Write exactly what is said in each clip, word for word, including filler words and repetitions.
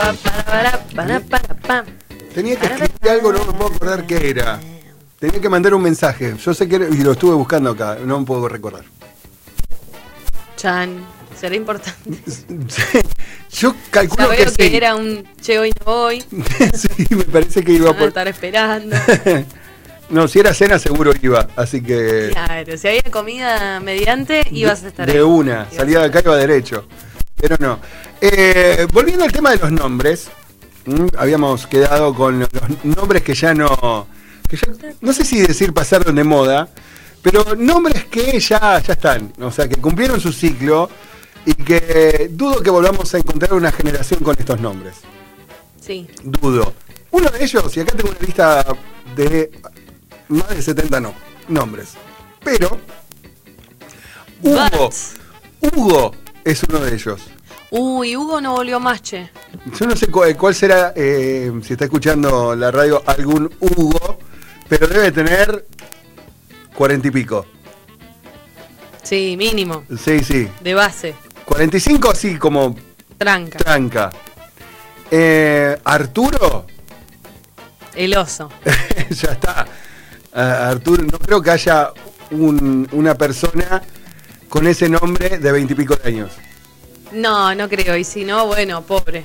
Tenía que escribir algo, no me puedo acordar qué era. Tenía que mandar un mensaje. Yo sé que era, y lo estuve buscando acá, no me puedo recordar. Chan, será importante. Yo calculo ya veo que, que sí. era un che hoy no voy. Sí, me parece que iba Van a por. estar esperando. No, si era cena seguro iba, así que. Claro, si había comida mediante, ibas a estar de ahí. De una, salía de acá iba derecho. Pero no. Eh, volviendo al tema de los nombres, ¿m? Habíamos quedado con los nombres que ya no. Que ya, no sé si decir pasaron de moda, pero nombres que ya, ya están. O sea, que cumplieron su ciclo y que dudo que volvamos a encontrar una generación con estos nombres. Sí. Dudo. Uno de ellos, y acá tengo una lista de más de setenta no, nombres. Pero Hugo, But. Hugo es uno de ellos. Uy, Hugo no volvió más, che. Yo no sé cuál, cuál será, eh, si está escuchando la radio, algún Hugo, pero debe tener cuarenta y pico. Sí, mínimo. Sí, sí. De base. cuarenta y cinco así como Tranca. tranca. Eh, Arturo. El oso. Ya está. Uh, Arturo, no creo que haya un, una persona con ese nombre de veintipico de años. No, no creo. Y si no, bueno, pobre.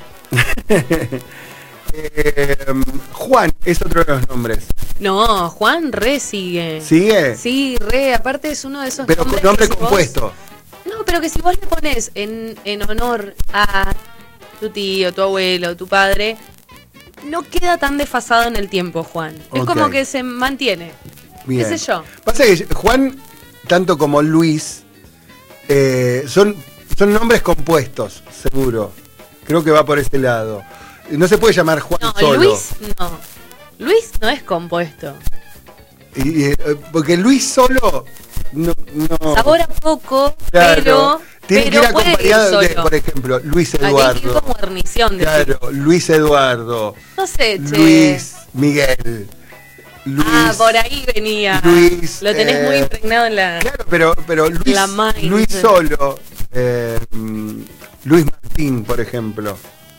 eh, Juan es otro de los nombres. No, Juan re sigue. ¿Sigue? Sí, re. Aparte es uno de esos pero nombres con nombre que si compuesto. Vos, no, pero que si vos le pones en, en honor a tu tío, tu abuelo, tu padre, no queda tan desfasado en el tiempo, Juan. Es Ok. como que se mantiene. Bien. ¿Qué sé yo? Pasa que Juan, tanto como Luis, eh, son, son nombres compuestos, seguro. Creo que va por este lado. No se puede llamar Juan No, solo. Luis no. Luis no es compuesto. Y, eh, porque Luis solo no, no. Sabora poco, Claro. pero, Tiene pero que ir puede acompañado de, solo. por ejemplo, Luis Aquí hay que ir Eduardo. como guarnición de Claro, Luis Eduardo. No sé, che. Luis Miguel. Luis. Ah, por ahí venía. Luis, Lo tenés eh, muy impregnado en la... Claro, pero, pero Luis, La mind. Luis solo. Eh, mm, Luis Martín, por ejemplo.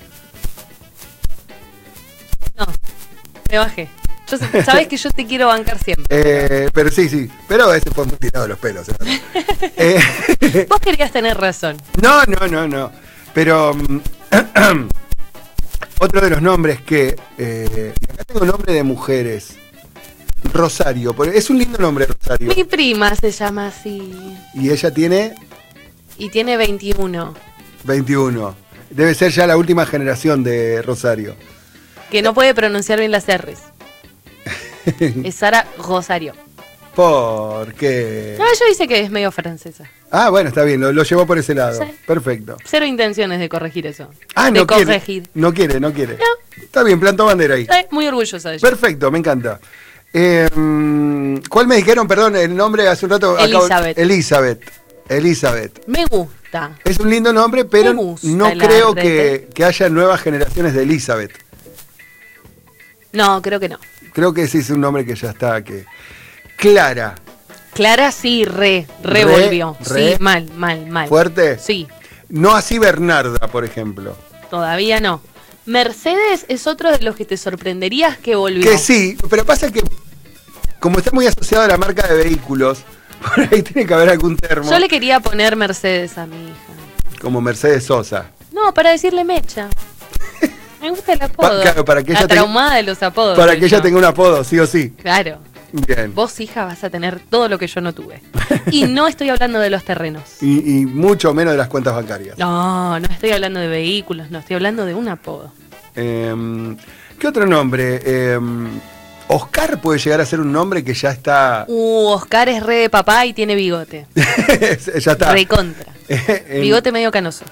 No, me bajé. Yo, sé- sabes que yo te quiero bancar siempre. Eh, pero sí, sí. Pero ese fue muy tirado de los pelos. ¿eh? eh, Vos querías tener razón. no, no, no, no. Pero mm, otro de los nombres que... Eh, acá tengo nombre de mujeres. Rosario. por- Es un lindo nombre, Rosario. Mi prima se llama así. Y ella tiene Y tiene veintiuno. veintiuno. Debe ser ya la última generación de Rosario. Que no puede pronunciar bien las R's. Es Sara Rosario. ¿Por qué? No, yo dice que es medio francesa. Ah, bueno, está bien, lo, lo llevó por ese lado. Sí. Perfecto. Cero intenciones de corregir eso. Ah, de no quiere. corregir. No quiere, no quiere. No. Está bien, plantó bandera ahí. Eh, muy orgullosa de ella. Perfecto, me encanta. Eh, ¿Cuál me dijeron, perdón, el nombre hace un rato? acabo- Elizabeth. Elizabeth. Elizabeth. Me gusta. Es un lindo nombre, pero Me gusta no el creo arte. que, que haya nuevas generaciones de Elizabeth. No, creo que no. Creo que ese es un nombre que ya está. Que... Clara. Clara sí, re, Re, re volvió. re. Sí, mal, mal, mal. ¿Fuerte? Sí, No así Bernarda, por ejemplo. todavía no. Mercedes es otro de los que te sorprenderías que volvió. Que sí, pero pasa que como está muy asociado a la marca de vehículos, por ahí tiene que haber algún termo. Yo le quería poner Mercedes a mi hija. Como Mercedes Sosa. No, para decirle Mecha. Me gusta el apodo. Pa- claro, para que ella La tenga- traumada de los apodos. Para soy que ella yo. tenga un apodo, sí o sí. Claro. Bien. Vos, hija, vas a tener todo lo que yo no tuve. Y no estoy hablando de los terrenos. Y, y mucho menos de las cuentas bancarias. No, no estoy hablando de vehículos, no estoy hablando de un apodo. Eh, ¿Qué otro nombre? Eh, Oscar puede llegar a ser un nombre que ya está. Uh, Oscar es re de papá y tiene bigote. ya está. Re contra. En- Bigote medio canoso.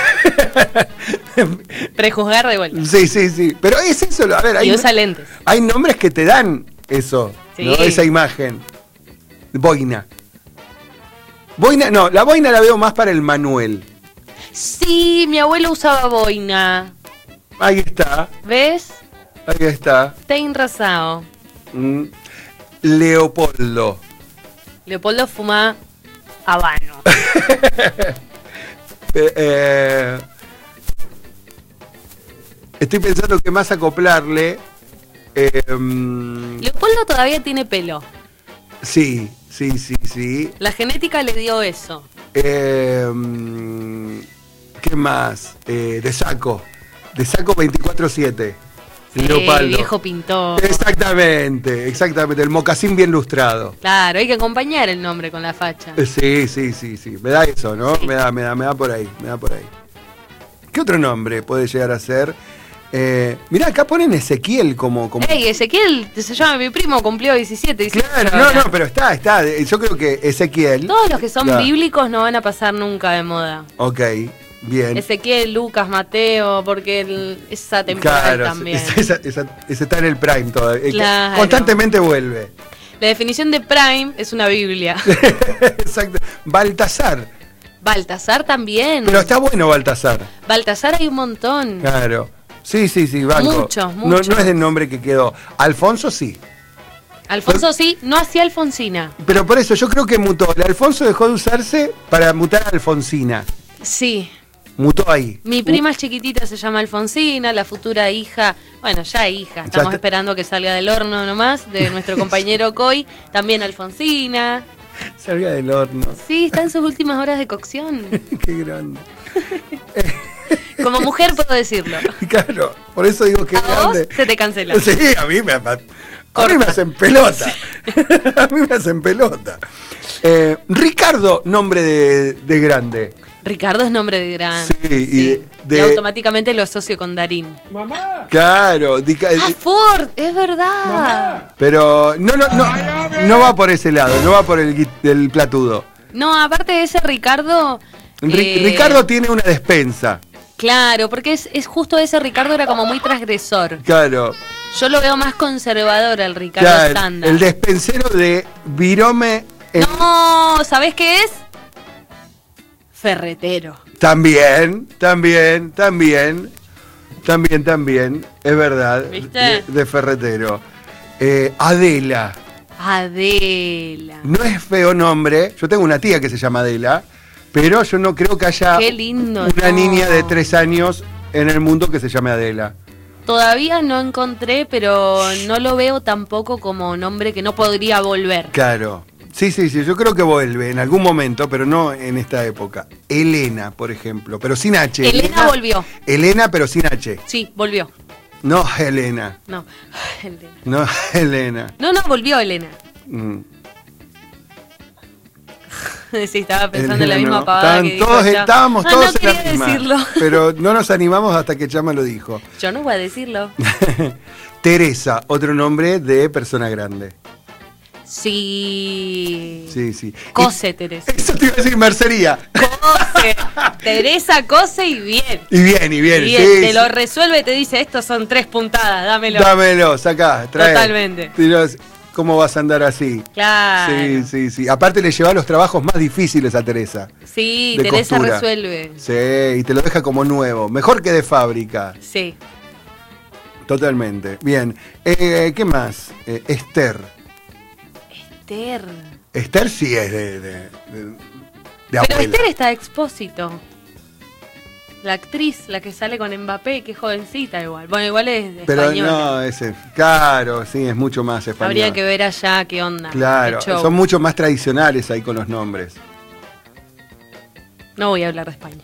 Prejuzgar de vuelta. Sí, sí, sí. Pero es eso. A ver, hay, Y usa lentes. hay nombres que te dan eso, Sí. ¿no? Esa imagen. Boina. Boina, no, la boina la veo más para el Manuel. Sí, mi abuelo usaba boina. Ahí está, ¿Ves? ahí está. Está enrasado. Mm. Leopoldo. Leopoldo fuma habano. Eh, eh, Estoy pensando que más acoplarle. Eh, um, Leopoldo todavía tiene pelo. sí, sí, sí, sí. La genética le dio eso. Eh, um, ¿Qué más? Eh, de saco. De saco veinticuatro siete. Sí, Leopoldo. viejo pintor. Exactamente, exactamente. El mocasín bien lustrado. Claro, hay que acompañar el nombre con la facha. Eh, Sí, sí, sí, sí. Me da eso, ¿no? Sí. Me da, me da, me da por ahí, me da por ahí. ¿Qué otro nombre puede llegar a ser? Eh, mirá, acá ponen Ezequiel como... como... Ey, Ezequiel, se llama mi primo, cumplió diecisiete. dieciocho Claro, no, ahora. no, pero está, está. Yo creo que Ezequiel... Todos los que son Claro. bíblicos no van a pasar nunca de moda. Ok, bien. Ezequiel, Lucas, Mateo, porque el- esa temporada Claro, también. esa, esa- esa- ese está en el prime todavía. Claro. Constantemente vuelve. La definición de Prime es una Biblia. Exacto. Baltasar. Baltasar también. Pero está bueno Baltasar. Baltasar hay un montón. Claro. Sí, sí, sí, banco. Muchos, No, muchos. no es del nombre que quedó. Alfonso sí. Alfonso sí, no hacía Alfonsina. Pero por eso yo creo que mutó. El Alfonso dejó de usarse para mutar a Alfonsina. Sí. Mutó ahí. Mi prima chiquitita se llama Alfonsina, la futura hija, bueno, ya hija, estamos está. esperando que salga del horno nomás, de nuestro compañero Coy, también Alfonsina. Salga del horno. Sí, está en sus últimas horas de cocción. Qué grande. Como mujer puedo decirlo. Claro, por eso digo que A vos grande. se te cancela. Sí, a mí me, a mí Corta. me hacen pelota. A mí me hacen pelota. Eh, Ricardo, nombre de, de grande. Ricardo es nombre de gran. Sí, y de- de- Y automáticamente lo asocio con Darín. Claro, dica- Ah, Ford, es verdad. pero no, no, no, no va por ese lado, no va por el, gui- el platudo. No, aparte de ese Ricardo. Ri- eh, Ricardo tiene una despensa. Claro, porque es, es justo ese Ricardo era como muy transgresor. Claro, Yo lo veo más conservador al Ricardo claro, Sanda. el despensero de Virome en- No, ¿sabés qué es? Ferretero. también, también, también, también, también, es verdad, ¿Viste? de, de ferretero. Eh, Adela, Adela. no es feo nombre, yo tengo una tía que se llama Adela, pero yo no creo que haya Qué lindo, una no. niña de tres años en el mundo que se llame Adela. Todavía no encontré, pero no lo veo tampoco como nombre que no podría volver. Claro. Sí, sí, sí, yo creo que vuelve en algún momento, pero no en esta época. Elena, por ejemplo, pero sin H. Elena volvió. Elena, pero sin H. Sí, volvió. No, Elena. No, Elena. No, Elena. No, no, volvió Elena. Mm. Sí, estaba pensando en Elena, la misma no. pavada Estaban que dijo todos, ella. estábamos Ah, todos no en la quería misma. decirlo. Pero no nos animamos hasta que Chama lo dijo. Yo no voy a decirlo. Teresa, otro nombre de persona grande. Sí. Sí, sí. Cose, Y- Teresa. Eso te iba a decir, mercería. Cose. Teresa cose y bien. Y bien, y bien. Y bien, sí, te sí. lo resuelve, te dice, estos son tres puntadas, dámelo. Dámelo, sacá, trae. Totalmente. Tirás, ¿cómo vas a andar así? Claro. Sí, sí, sí. Aparte le lleva los trabajos más difíciles a Teresa. Sí, de Teresa costura. resuelve. Sí, y te lo deja como nuevo. Mejor que de fábrica. Sí. Totalmente. Bien. Eh, ¿Qué más? Eh, Esther. Esther. Esther sí es de, de, de, de Pero abuela. Esther está de Expósito. La actriz, la que sale con Mbappé, que es jovencita igual. Bueno, igual es de Pero española. no, ese. Claro, sí, es mucho más español. Habría que ver allá qué onda. Claro, qué show. son mucho más tradicionales ahí con los nombres. No voy a hablar de España.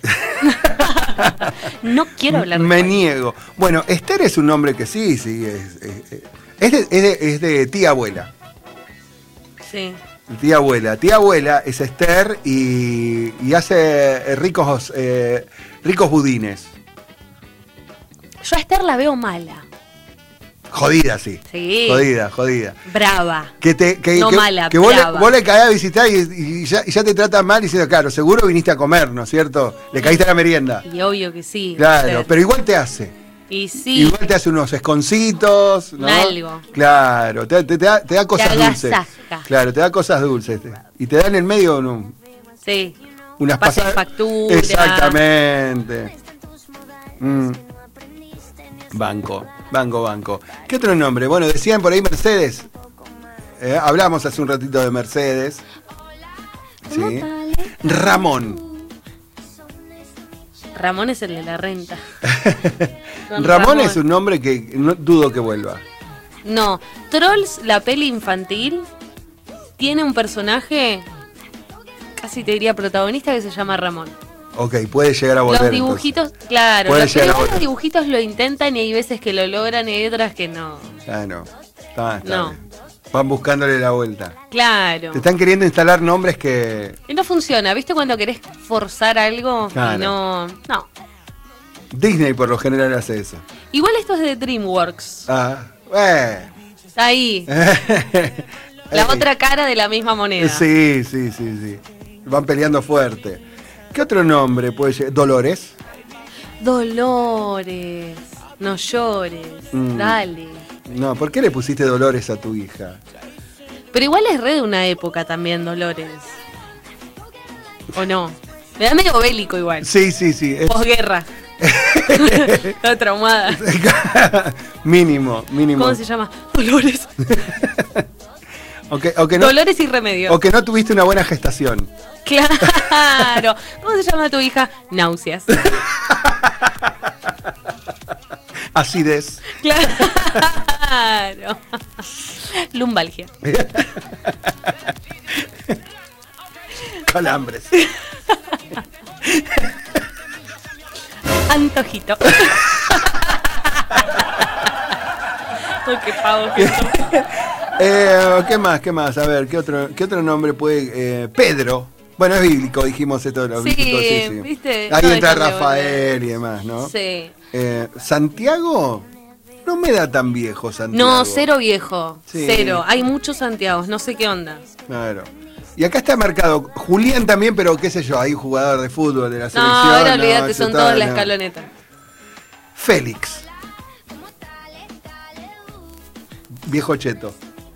No quiero hablar de Me España. niego. Bueno, Esther es un nombre que sí, sí, es, es, es de, es de- es de tía abuela. Sí. Tía abuela. Tía abuela es Esther y, y hace eh, ricos, eh, ricos budines. Yo a Esther la veo mala. Jodida, sí. Sí. Jodida, jodida. Brava. Que, te, que, No que- mala, que vos, le, brava. vos le caes a visitar y, y ya, y ya te trata mal diciendo, claro, seguro viniste a comer, ¿no es cierto? Le caíste a la merienda. Y obvio que sí. Claro, Esther. pero igual te hace. Y sí. Igual te hace unos esconcitos, ¿no? Un algo. Claro, te, te- te da, te da cosas dulces. agasaja. Claro, te da cosas dulces. Y te da en el medio no, Sí. unas Pasen pasadas. factura. Exactamente. Mm. Banco, banco, banco. ¿Qué otro nombre? Bueno, decían por ahí Mercedes. Eh, hablamos hace un ratito de Mercedes. Sí. Ramón. Ramón es el de la renta. Con Ramón, Ramón. es un nombre que no dudo que vuelva. No, Trolls, la peli infantil, tiene un personaje, casi te diría protagonista, que se llama Ramón. Ok, puede llegar a volver. Los dibujitos, entonces. claro, Puede los, llegar a pero volver. los dibujitos lo intentan y hay veces que lo logran y hay otras que no. Ah, no. Está, está No. bien. Van buscándole la vuelta. Claro. Te están queriendo instalar nombres que... Y no funciona, ¿viste cuando querés forzar algo Claro. y no... No. Disney por lo general hace eso. Igual esto es de DreamWorks. Ah, eh. Está ahí. La otra cara de la misma moneda. Sí, sí, sí, sí. Van peleando fuerte. ¿Qué otro nombre puede ser? ¿Dolores? Dolores. No llores. Mm. Dale. No, ¿por qué le pusiste Dolores a tu hija? Pero igual es re de una época también, Dolores. ¿O no? Me da medio bélico igual. Sí, sí, sí. es- Posguerra. Está traumada. mínimo, mínimo. ¿Cómo se llama? Dolores. O que, o que no, Dolores y remedio. o que no tuviste una buena gestación. Claro. ¿Cómo se llama tu hija? Náuseas. Acidez. Claro. Lumbalgia. Calambres. Antojito. Ay, qué pavo que sos. Eh, ¿Qué más? ¿Qué más? A ver, ¿qué otro, qué otro nombre puede...? Eh, Pedro. Bueno, es bíblico, dijimos esto de los Sí, bíblicos. Sí, sí. ¿viste? Ahí No entra dejan de Rafael y demás, ¿no? Sí. Eh, Santiago no me da tan viejo, Santiago. No, cero viejo. Sí. Cero. Hay muchos Santiagos, no sé qué onda. Claro. Y acá está marcado Julián también, pero qué sé yo, hay jugador de fútbol de la No, selección. ahora olvídate, no, son yo todas tal, la no. escaloneta. Félix. Viejo cheto.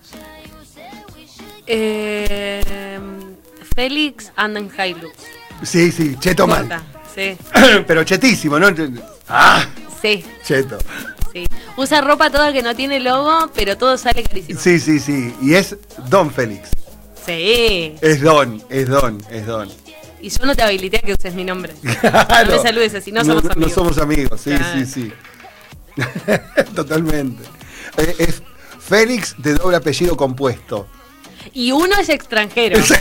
Eh, Félix anda en Hilux. Sí, sí, cheto mal. Corta. Sí, Pero chetísimo, ¿no? Ah, sí, cheto. sí. Usa ropa toda que no tiene logo, pero todo sale carísimo. Sí, sí, sí. Y es Don Félix. Sí. Es Don, es Don, es Don. Y yo no te habilité a que uses mi nombre. Claro. No me saludes así, no somos no, amigos. No somos amigos, sí, Claro. sí, sí. Totalmente. Eh, es Félix de doble apellido compuesto. Y uno es extranjero. Sí,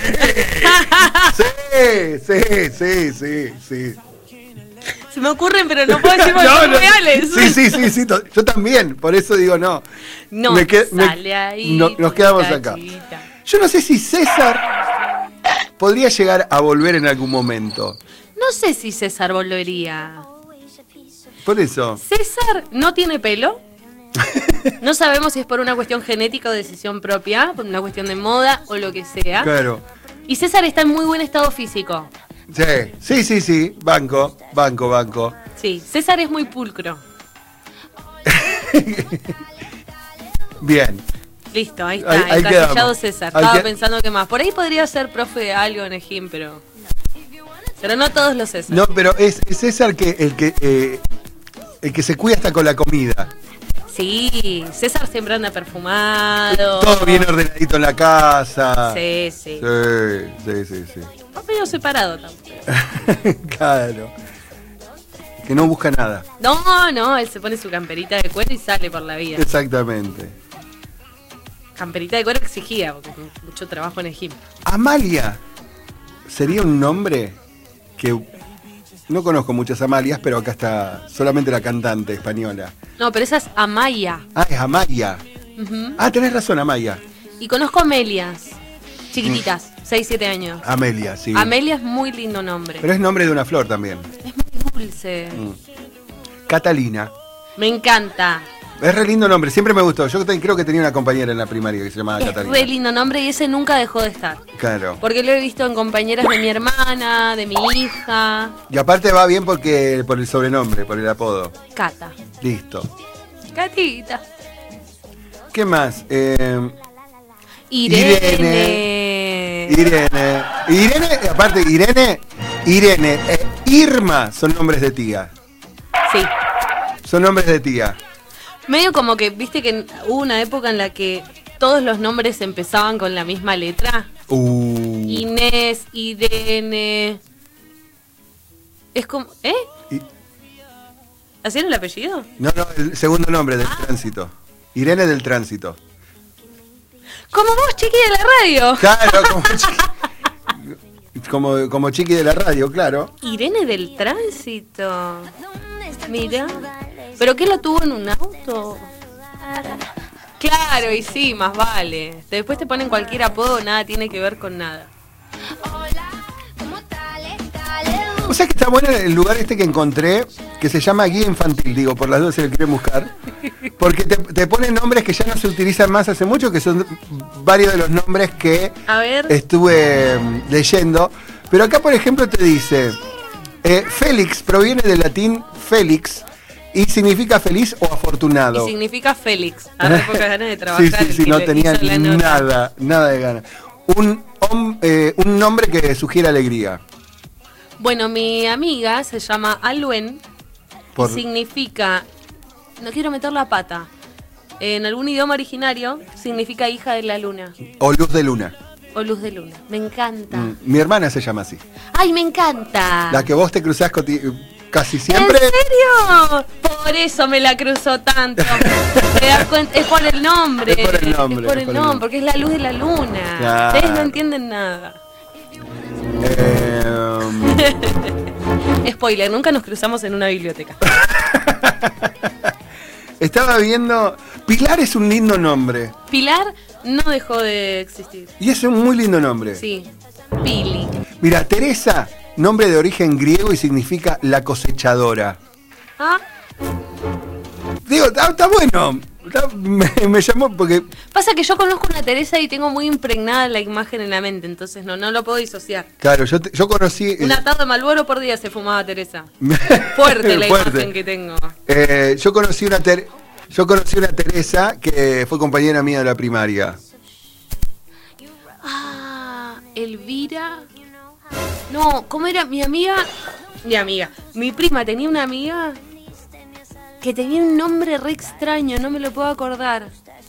sí, sí, sí, sí. Se me ocurren, pero no puedo decir porque No, son no. reales. Sí, sí, sí, sí, to- yo también, por eso digo no. No, Me qued- me- sale ahí. no- nos quedamos acá. cachita. Yo no sé si César podría llegar a volver en algún momento. No sé si César volvería. Por eso. César no tiene pelo. No sabemos si es por una cuestión genética o decisión propia, por una cuestión de moda o lo que sea. Claro. Y César está en muy buen estado físico. Sí, sí, sí, sí. Banco, banco, banco. Sí, César es muy pulcro. Bien. Listo, ahí está, Ahí- ahí encasillado quedamos. César. Ahí Estaba que- pensando que más. Por ahí podría ser profe de algo en Ejín, pero. Pero no todos los César. No, pero es, es César que el que eh, el que se cuida hasta con la comida. Sí, César siempre anda perfumado. Todo bien ordenadito en la casa. Sí, sí. Sí, sí, sí, sí. Está medio separado tampoco. Claro. Que no busca nada. No, no, él se pone su camperita de cuero y sale por la vida. Exactamente. Camperita de cuero exigida, porque con mucho trabajo en Ejín. Amalia sería un nombre que no conozco muchas Amalias, pero acá está solamente la cantante española. No, pero esa es Amaya. Ah, es Amaya. Ujú. Ah, tenés razón, Amaya. Y conozco Amelias, chiquititas, seis, siete años. Amelia, sí. Amelia es muy lindo nombre. Pero es nombre de una flor también. Es muy dulce. Mm. Catalina. Me encanta. Es re lindo nombre, siempre me gustó. Yo te- creo que tenía una compañera en la primaria que se llamaba Es Catalina. re lindo nombre y ese nunca dejó de estar. Claro. Porque lo he visto en compañeras de mi hermana, de mi hija. Y aparte va bien porque por el sobrenombre, por el apodo. Cata. Listo. Catita. ¿Qué más? Eh, Irene. Irene. Irene, aparte Irene, Irene e Irma son nombres de tía. Sí. Son nombres de tía. Medio como que, viste que hubo una época en la que todos los nombres empezaban con la misma letra. Uh. Inés, Irene. Es como. ¿Eh? I- ¿Así era el apellido? No, no, el segundo nombre del ah. Tránsito. Irene del Tránsito. Como vos, Chiqui de la radio. Claro, como chiqui, como, como Chiqui de la radio, claro. Irene del Tránsito. Mira. ¿Pero qué lo tuvo en un auto? Claro, y sí, más vale. Después te ponen cualquier apodo, nada tiene que ver con nada. O sea que está bueno el lugar este que encontré, que se llama Guía Infantil, digo, por las dudas si lo quieren buscar. Porque te, te ponen nombres que ya no se utilizan más hace mucho, que son varios de los nombres que A ver. estuve leyendo. Pero acá, por ejemplo, te dice, eh, Félix proviene del latín Félix y significa feliz o afortunado. Y significa Félix. Ahora pocas ganas de trabajar. Sí, sí, sí, no tenía nada, nada de ganas. Un, hom, eh, un nombre que sugiere alegría. Bueno, mi amiga se llama Aluen Por... y significa, no quiero meter la pata, en algún idioma originario significa hija de la luna. O luz de luna. O luz de luna, me encanta. Mm, mi hermana se llama así. ¡Ay, me encanta! La que vos te cruzás casi siempre. ¿En serio? Por eso me la cruzó tanto. ¿Te das cuenta? Es por el nombre. Es por el nombre. Es por el, el nombre, porque es la luz de la luna. Claro. Ustedes no entienden nada. Eh, um... Spoiler, nunca nos cruzamos en una biblioteca. Estaba viendo... Pilar es un lindo nombre. Pilar no dejó de existir. Y es un muy lindo nombre. Sí, Pili. Mira, Teresa, nombre de origen griego y significa la cosechadora. Ah. Digo, está, está bueno. Está, me, me llamó porque... Pasa que yo conozco una Teresa y tengo muy impregnada la imagen en la mente, entonces no, no lo puedo disociar. Claro, yo, te, yo conocí... Un atado de Malboro por día se fumaba Teresa. Fuerte la Fuerte. imagen que tengo. Eh, yo conocí una ter, yo conocí una Teresa que fue compañera mía de la primaria. Ah, Elvira. No, ¿cómo era? Mi amiga... Mi amiga. Mi prima tenía una amiga... que tenía un nombre re extraño, no me lo puedo acordar.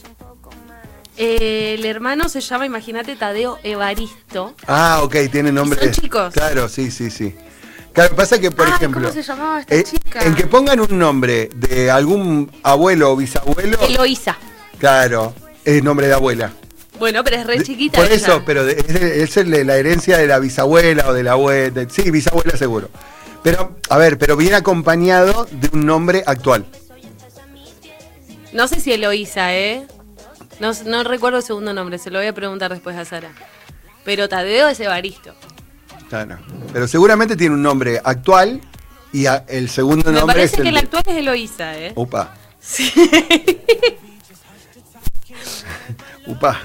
Eh, el hermano se llama, imagínate, Tadeo Evaristo. Ah, ok, tiene nombre. ¿Son chicos? Claro, sí, sí, sí. Claro, pasa que, por Ay, ejemplo... ¿cómo se llamaba esta eh, chica? En que pongan un nombre de algún abuelo o bisabuelo... Eloísa. Claro, es nombre de abuela. Bueno, pero es re chiquita. Por ella. eso, pero es, es el, la herencia de la bisabuela o de la abuela. De, sí, bisabuela seguro. Pero, a ver, pero viene acompañado de un nombre actual. No sé si Eloísa, ¿eh? No, no recuerdo el segundo nombre, se lo voy a preguntar después a Sara. Pero Tadeo es Evaristo. Claro. Pero seguramente tiene un nombre actual y a, el segundo Me nombre es el... Me parece que el de... actual es Eloísa, ¿eh? Upa. Sí. Upa.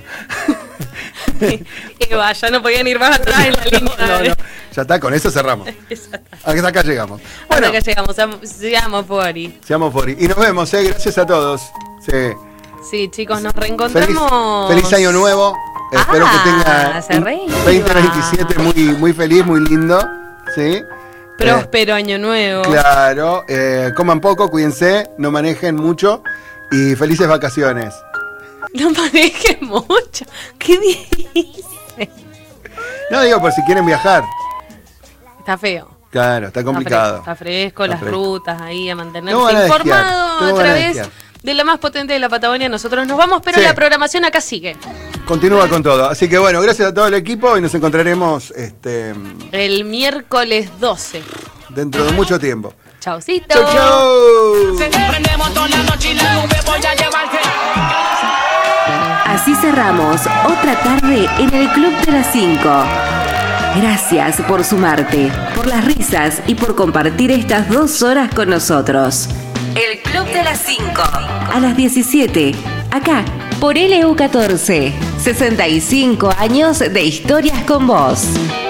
Eva, ya no podían ir más atrás en la línea. No, no, no. Ya está, con eso cerramos. Hasta acá llegamos. Bueno, hasta acá llegamos, seamos Fori. Seamos Fori. Y nos vemos, ¿eh? Gracias a todos. Sí, sí chicos, nos reencontramos. Feliz, feliz año nuevo. Ah, espero que tenga un veinte veintisiete muy, muy feliz, muy lindo. ¿Sí? Próspero eh, año nuevo. Claro. Eh, coman poco, cuídense, no manejen mucho y felices vacaciones. No manejen mucho. ¿Qué dices? No, digo, por si quieren viajar. Está feo. Claro, está complicado. Está fresco, está fresco está las fresco. rutas ahí, a mantenerse no informado a través de la más potente de la Patagonia. Nosotros nos vamos, pero sí. La programación acá sigue. Continúa con todo. Así que bueno, gracias a todo el equipo y nos encontraremos este el miércoles doce. Dentro de mucho tiempo. Chaucito. Chau, chau. Así cerramos otra tarde en el Club de las cinco. Gracias por sumarte, por las risas y por compartir estas dos horas con nosotros. El Club de las cinco. A las diecisiete, acá, por L U catorce. sesenta y cinco años de historias con vos.